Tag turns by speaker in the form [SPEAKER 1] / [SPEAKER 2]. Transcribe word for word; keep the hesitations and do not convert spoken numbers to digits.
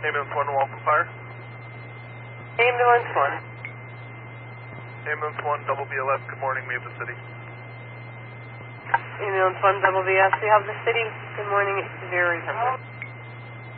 [SPEAKER 1] Ambulance one, Waltham Fire.
[SPEAKER 2] Ambulance one.
[SPEAKER 1] Ambulance one, double B L S, good morning, Maple City.
[SPEAKER 2] Ambulance one, double B S, we have the city. Good morning, it's severe recovery.